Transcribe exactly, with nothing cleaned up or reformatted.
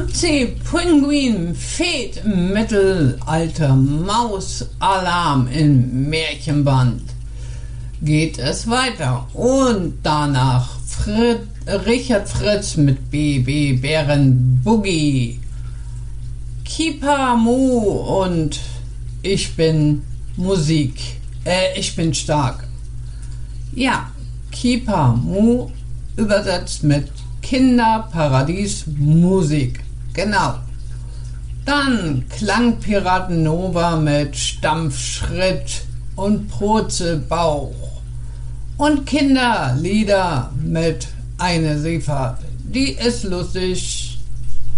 Luzi, Pinguin, Fed, Mittelalter, Maus, Alarm im Märchenband. Geht es weiter und danach Frit, Richard Fritz mit B B Bären Boogie, Kipa Mu und Ich bin Musik, äh, ich bin stark. Ja, Kipa Mu übersetzt mit Kinderparadies Musik, genau. Dann Klangpiraten Nova mit Stampfschritt und Proze Bauch. Und Kinderlieder mit Eine Seefahrt, die ist lustig.